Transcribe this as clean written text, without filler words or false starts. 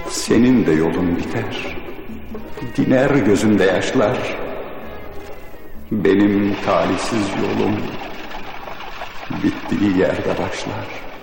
Senin de yolun biter, diner gözünde yaşlar. Benim talihsiz yolum bittiği yerde başlar.